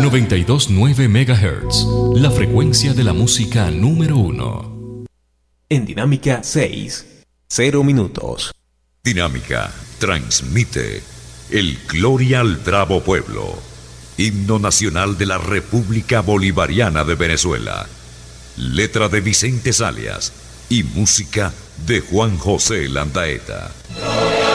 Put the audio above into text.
92.9 MHz, la frecuencia de la música número 1. En Dinámica 6, 0 minutos. Dinámica transmite el Gloria al Bravo Pueblo, himno nacional de la República Bolivariana de Venezuela. Letra de Vicente Salias y música de Juan José Landaeta.